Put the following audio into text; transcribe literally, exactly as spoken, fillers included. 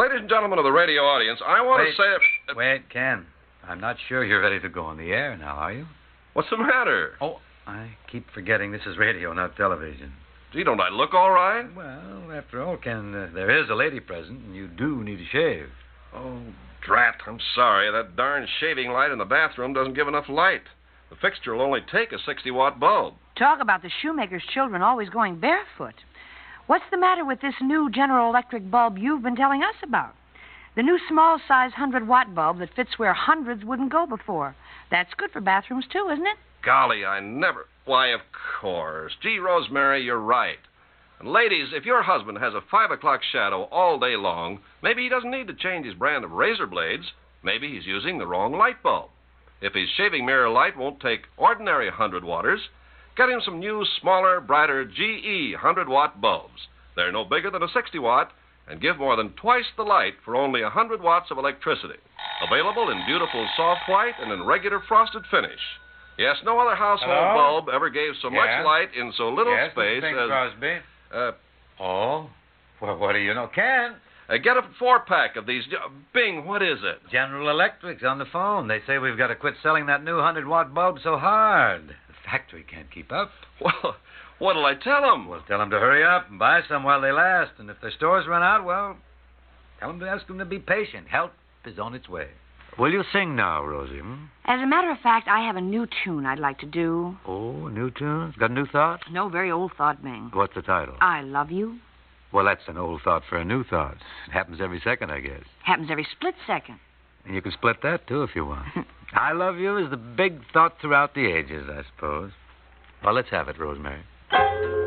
Ladies and gentlemen of the radio audience, I want Wait. to say... Uh, Wait, Ken. I'm not sure you're ready to go on the air now, are you? What's the matter? Oh, I keep forgetting this is radio, not television. Gee, don't I look all right? Well, after all, Ken, uh, there is a lady present, and you do need a shave. Oh, drat. I'm sorry. That darn shaving light in the bathroom doesn't give enough light. The fixture will only take a sixty-watt bulb. Talk about the shoemaker's children always going barefoot. What's the matter with this new General Electric bulb you've been telling us about? The new small-size one hundred watt bulb that fits where hundreds wouldn't go before. That's good for bathrooms, too, isn't it? Golly, I never... Why, of course. Gee, Rosemary, you're right. And ladies, if your husband has a five o'clock shadow all day long, maybe he doesn't need to change his brand of razor blades. Maybe he's using the wrong light bulb. If his shaving mirror light won't take ordinary one hundred watters, get him some new, smaller, brighter G E one hundred watt bulbs. They're no bigger than a sixty watt and give more than twice the light for only one hundred watts of electricity. Available in beautiful soft white and in regular frosted finish. Yes, no other household Hello? bulb ever gave so Yeah? much light in so little yes, space Bing as... Crosby. Uh, Oh? Well, what do you know? Ken? uh, get a four-pack of these... Uh, Bing, what is it? General Electric's on the phone. They say we've got to quit selling that new one hundred watt bulb so hard. The factory can't keep up. Well, what'll I tell them? We'll tell them to hurry up and buy some while they last. And if their stores run out, well, tell them to ask them to be patient. Help is on its way. Will you sing now, Rosie? Hmm? As a matter of fact, I have a new tune I'd like to do. Oh, a new tune? Got a new thought? No, very old thought, Bing. What's the title? I Love You. Well, that's an old thought for a new thought. It happens every second, I guess. Happens every split second. And you can split that, too, if you want. I love you is the big thought throughout the ages, I suppose. Well, let's have it, Rosemary.